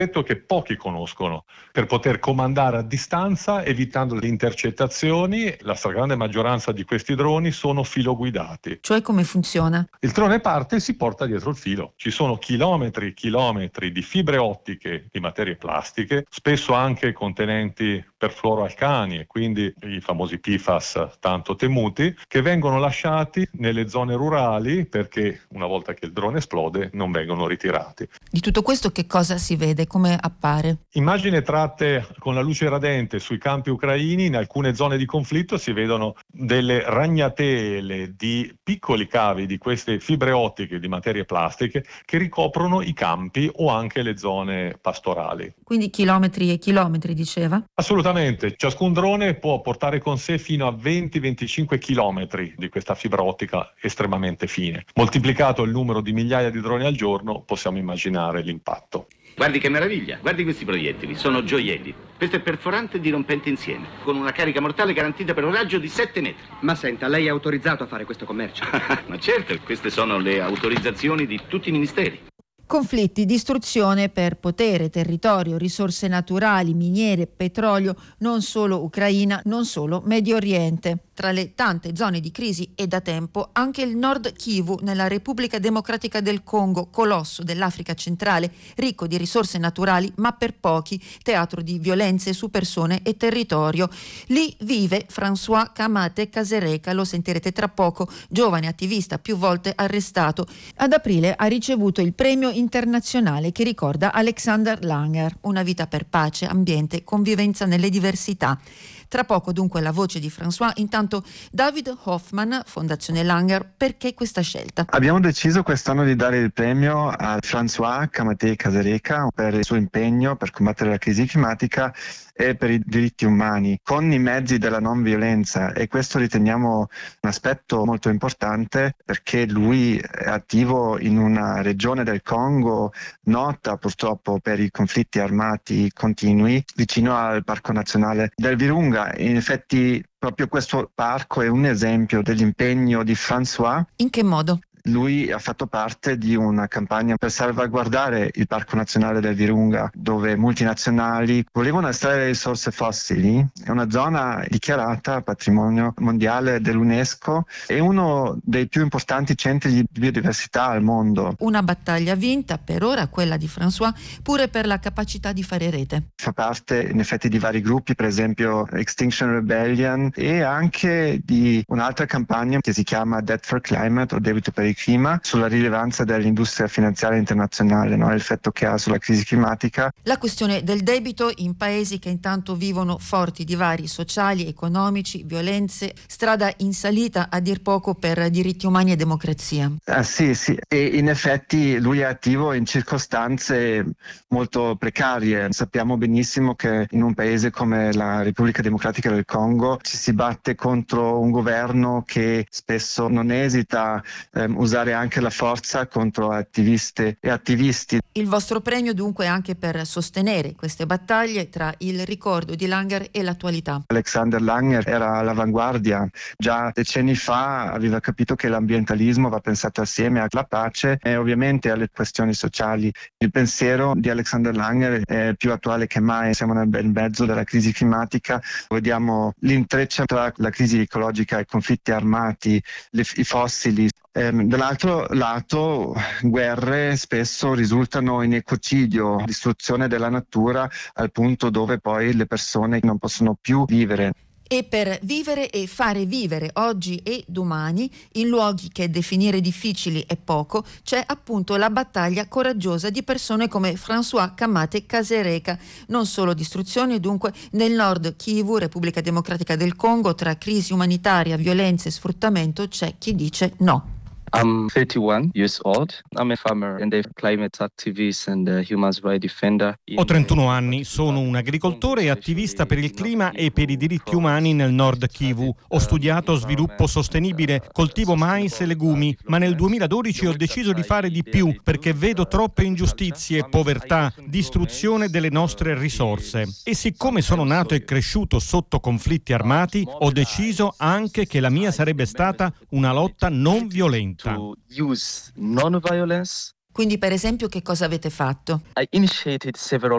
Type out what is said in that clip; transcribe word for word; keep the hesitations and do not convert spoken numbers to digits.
che pochi conoscono per poter comandare a distanza evitando le intercettazioni. La stragrande maggioranza di questi droni sono filoguidati. Cioè, come funziona? Il drone parte e si porta dietro il filo. Ci sono chilometri e chilometri di fibre ottiche di materie plastiche, spesso anche contenenti perfluoroalcani e quindi i famosi P F A S tanto temuti, che vengono lasciati nelle zone rurali perché una volta che il drone esplode non vengono ritirati. Di tutto questo che cosa si vede? Come appare? Immagini tratte con la luce radente sui campi ucraini. In alcune zone di conflitto si vedono delle ragnatele di piccoli cavi di queste fibre ottiche di materie plastiche che ricoprono i campi o anche le zone pastorali. Quindi chilometri e chilometri, diceva? Assolutamente. Ciascun drone può portare con sé fino a venti venticinque chilometri di questa fibra ottica estremamente fine. Moltiplicato il numero di migliaia di droni al giorno, possiamo immaginare l'impatto. Guardi che meraviglia, guardi questi proiettili, sono gioielli. Questo è perforante e dirompente insieme, con una carica mortale garantita per un raggio di sette metri. Ma senta, lei è autorizzato a fare questo commercio? Ma certo, queste sono le autorizzazioni di tutti i ministeri. Conflitti, distruzione per potere, territorio, risorse naturali, miniere, petrolio, non solo Ucraina, non solo Medio Oriente. Tra le tante zone di crisi e da tempo anche il Nord Kivu nella Repubblica Democratica del Congo, colosso dell'Africa centrale, ricco di risorse naturali ma per pochi, teatro di violenze su persone e territorio. Lì vive François Kamate Kasereka, lo sentirete tra poco, giovane attivista più volte arrestato. Ad aprile ha ricevuto il premio internazionale che ricorda Alexander Langer, una vita per pace, ambiente, convivenza nelle diversità. Tra poco dunque la voce di François. Intanto David Hoffman, Fondazione Langer, perché questa scelta? Abbiamo deciso quest'anno di dare il premio a François Kamate Kasereka per il suo impegno per combattere la crisi climatica e per i diritti umani con i mezzi della non violenza, e questo riteniamo un aspetto molto importante perché lui è attivo in una regione del Congo nota purtroppo per i conflitti armati continui vicino al Parco Nazionale del Virunga. In effetti proprio questo parco è un esempio dell'impegno di François. In che modo? Lui ha fatto parte di una campagna per salvaguardare il Parco Nazionale del Virunga, dove multinazionali volevano estrarre risorse fossili. È una zona dichiarata patrimonio mondiale dell'UNESCO e uno dei più importanti centri di biodiversità al mondo. Una battaglia vinta per ora, quella di François, pure per la capacità di fare rete. Fa parte in effetti di vari gruppi, per esempio Extinction Rebellion, e anche di un'altra campagna che si chiama Debt for Climate o Debito per il clima, sulla rilevanza dell'industria finanziaria internazionale, no? L'effetto che ha sulla crisi climatica. La questione del debito in paesi che intanto vivono forti divari sociali, economici, violenze, strada in salita a dir poco per diritti umani e democrazia. Ah, sì, sì, e in effetti lui è attivo in circostanze molto precarie. Sappiamo benissimo che in un paese come la Repubblica Democratica del Congo ci si batte contro un governo che spesso non esita a ehm, usare anche la forza contro attiviste e attivisti. Il vostro premio dunque anche per sostenere queste battaglie tra il ricordo di Langer e l'attualità. Alexander Langer era all'avanguardia, già decenni fa aveva capito che l'ambientalismo va pensato assieme alla pace e ovviamente alle questioni sociali. Il pensiero di Alexander Langer è più attuale che mai, siamo nel bel mezzo della crisi climatica, vediamo l'intreccio tra la crisi ecologica e i conflitti armati, le, i fossili. Ehm, dall'altro lato, guerre spesso risultano in ecocidio, distruzione della natura al punto dove poi le persone non possono più vivere. E per vivere e fare vivere oggi e domani, in luoghi che definire difficili è poco, c'è appunto la battaglia coraggiosa di persone come François Kamate Kasereka. Non solo distruzione dunque nel Nord Kivu, Repubblica Democratica del Congo, tra crisi umanitaria, violenza e sfruttamento c'è chi dice no. I'm thirty-one years old. I'm a farmer and a climate activist and a human rights defender. Ho trentuno anni, sono un agricoltore e attivista per il clima e per i diritti umani nel Nord Kivu. Ho studiato sviluppo sostenibile, coltivo mais e legumi, ma nel duemiladodici ho deciso di fare di più perché vedo troppe ingiustizie, povertà, distruzione delle nostre risorse. E siccome sono nato e cresciuto sotto conflitti armati, ho deciso anche che la mia sarebbe stata una lotta non violenta. To use non-violence. Quindi per esempio che cosa avete fatto? I initiated several